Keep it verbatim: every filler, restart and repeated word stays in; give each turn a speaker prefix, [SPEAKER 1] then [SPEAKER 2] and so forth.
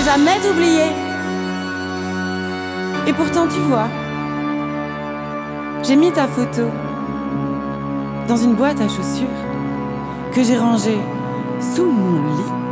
[SPEAKER 1] jamais t'oublier. Et pourtant tu vois, j'ai mis ta photo dans une boîte à chaussures que j'ai rangée sous mon lit.